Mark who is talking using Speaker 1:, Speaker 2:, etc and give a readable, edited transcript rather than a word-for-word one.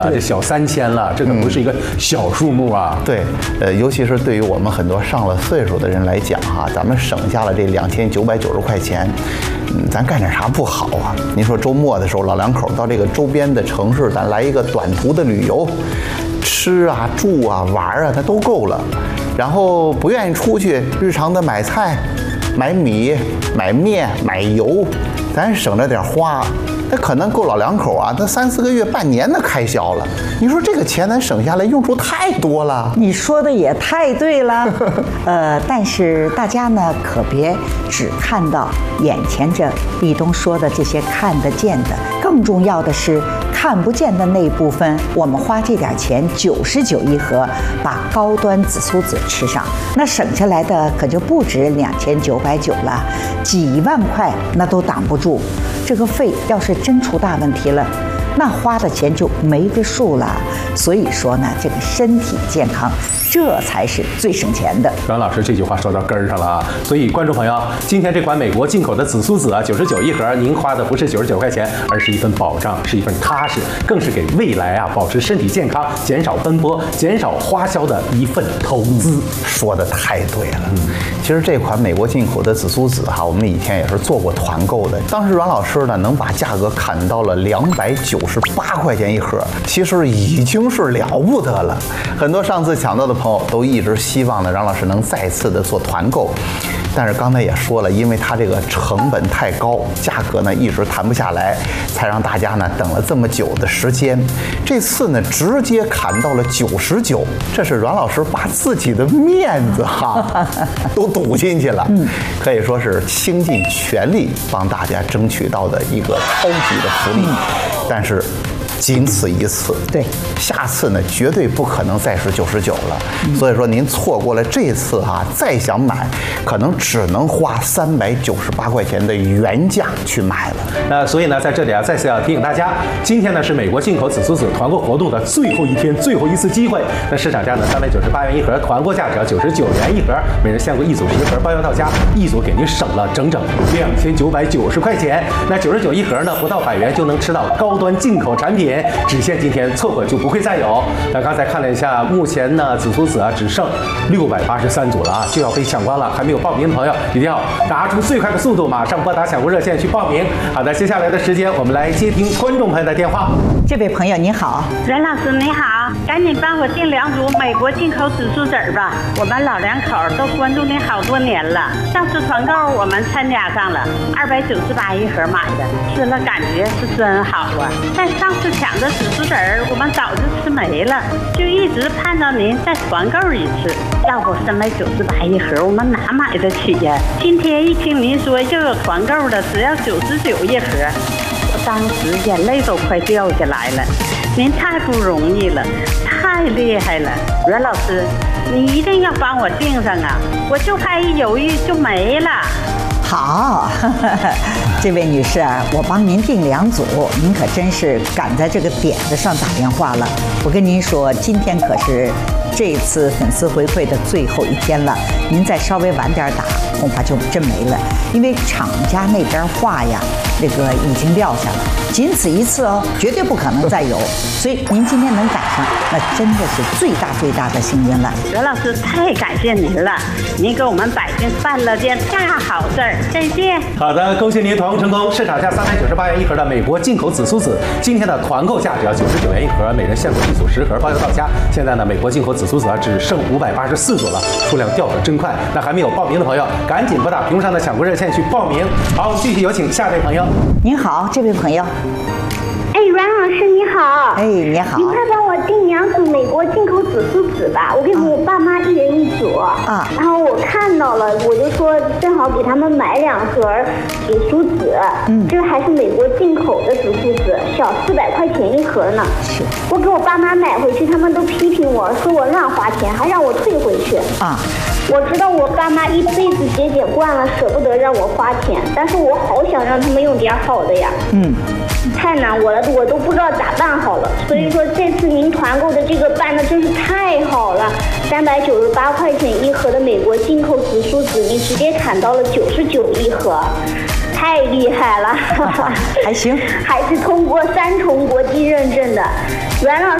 Speaker 1: 这小3000了，这可不是一个小数目啊。
Speaker 2: 对，尤其是对于我们很多上了岁数的人来讲哈，咱们省下了这2990块钱，咱干点啥不好啊？您说周末的时候，老两口到这个周边的城市，咱来一个短途的旅游，吃啊、住啊、玩啊，它都够了。然后不愿意出去，日常的买菜、买米、买面、买油，咱省着点花。那可能够老两口啊，那3、4个月、半年的开销了。你说这个钱咱省下来，用处太多了。
Speaker 3: 你说的也太对了。但是大家呢，可别只看到眼前这立冬说的这些看得见的，更重要的是看不见的那一部分。我们花这点钱，99一盒，把高端紫苏籽吃上，那省下来的可就不止2990了，几万块那都挡不住。这个肺要是真出大问题了，那花的钱就没个数了。所以说呢，这个身体健康，这才是最省钱的。
Speaker 1: 阮老师这句话说到根儿上了啊！所以观众朋友，今天这款美国进口的紫苏籽啊，99一盒，您花的不是99块钱，而是一份保障，是一份踏实，更是给未来啊保持身体健康、减少奔波、减少花销的一份投资。
Speaker 2: 说的太对了。其实这款美国进口的紫苏籽哈，我们以前也是做过团购的。当时阮老师呢能把价格砍到了298块钱一盒，其实已经是了不得了。很多上次抢到的朋友都一直希望呢，阮老师能再次的做团购。但是刚才也说了，因为它这个成本太高，价格呢一直谈不下来，才让大家呢等了这么久的时间。这次呢直接砍到了99，这是阮老师把自己的面子哈都赌进去了，可以说是倾尽全力帮大家争取到的一个超级的福利。但是仅此一次，
Speaker 3: 对，
Speaker 2: 下次呢绝对不可能再是99了。所以说您错过了这次哈，再想买，可能只能花398块钱的原价去买了。
Speaker 1: 所以呢，在这里啊，再次要提醒大家，今天呢是美国进口紫苏籽团购活动的最后一天，最后一次机会。那市场价呢398元一盒，团购价只要99元一盒，每人限购1组10盒，包邮到家，一组给您省了整整2990块钱。那99一盒呢，不到100元就能吃到高端进口产品。只限今天，错过就不会再有。那刚才看了一下，目前呢紫苏籽啊只剩683组了啊，就要被抢光了。还没有报名的朋友，一定要拿出最快的速度，马上拨打抢购热线去报名。好的，接下来的时间我们来接听观众朋友的电话。
Speaker 3: 这位朋友你好，
Speaker 4: 阮老师你好，赶紧帮我订2组美国进口紫苏籽吧。我们老两口都关注您好多年了，上次团购我们参加上了，298一盒买的，吃了感觉是真好啊。但上次抢的紫苏籽我们早就吃没了，就一直盼到您再团购一次。要不398一盒，我们哪买得起呀？今天一听您说又有团购的，只要99一盒，我当时眼泪都快掉下来了。您太不容易了，太厉害了，阮老师，你一定要帮我订上啊！我就怕一犹豫就没了。
Speaker 3: 好，这位女士啊，我帮您订2组，您可真是赶在这个点子上打电话了。我跟您说，今天可是这次粉丝回馈的最后一天了，您再稍微晚点打，恐怕就真没了，因为厂家那边话呀，这个已经撂下了，仅此一次哦，绝对不可能再有。所以您今天能赶上，那真的是最大的幸运了。
Speaker 4: 阮老师太感谢您了，您给我们百姓办了件大好事儿。再见。
Speaker 1: 好的，恭喜您团购成功！市场价398元一盒的美国进口紫苏籽，今天的团购价只要99元一盒，每人限购1组10盒，包邮到家。现在呢，美国进口紫苏籽啊只剩584组了，数量掉得真快。那还没有报名的朋友，赶紧拨打屏幕上的抢购热线去报名。好，继续有请下一位朋友。
Speaker 3: 您好，这位朋友。
Speaker 5: 阮老师你好，
Speaker 3: 你好，
Speaker 5: 你快帮我订2组美国进口紫苏籽吧，我给我爸妈1人1组啊。然后我看到了，我就说正好给他们买2盒紫苏籽，这还是美国进口的紫苏籽，小400块钱一盒呢。我给我爸妈买回去，他们都批评我说我乱花钱，还让我退回去啊。我知道我爸妈一辈子节俭惯了，舍不得让我花钱，但是我好想让他们用点好的呀。太难我了，我都不知道咋办好了。所以说这次您团购的这个办的真是太好了，398块钱一盒的美国进口紫苏籽，您直接砍到了99一盒，太太厉害了，
Speaker 3: 还行，
Speaker 5: 还是通过3重国际认证的。阮老